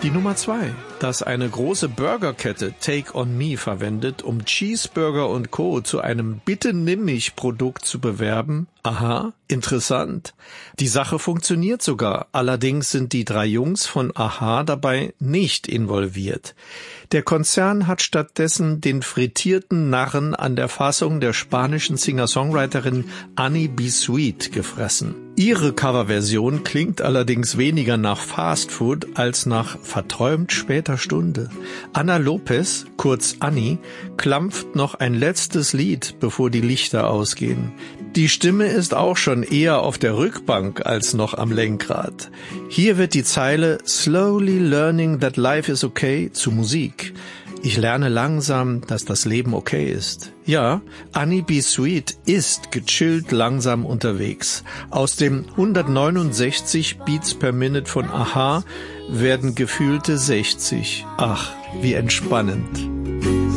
Die Nummer 2, dass eine große Burgerkette Take on Me verwendet, um Cheeseburger und Co. zu einem Bitte-Nimm-mich-Produkt zu bewerben. Aha, interessant. Die Sache funktioniert sogar, allerdings sind die 3 Jungs von Aha dabei nicht involviert. Der Konzern hat stattdessen den frittierten Narren an der Fassung der spanischen Singer-Songwriterin Annie B. Sweet gefressen. Ihre Coverversion klingt allerdings weniger nach Fast Food als nach verträumt später Stunde. Ana Lopez, kurz Annie, klampft noch ein letztes Lied, bevor die Lichter ausgehen. Die Stimme ist auch schon eher auf der Rückbank als noch am Lenkrad. Hier wird die Zeile Slowly learning that life is okay zu Musik. Ich lerne langsam, dass das Leben okay ist. Ja, Annie B. Sweet ist gechillt langsam unterwegs. Aus dem 169 Beats per Minute von Aha werden gefühlte 60. Ach, wie entspannend.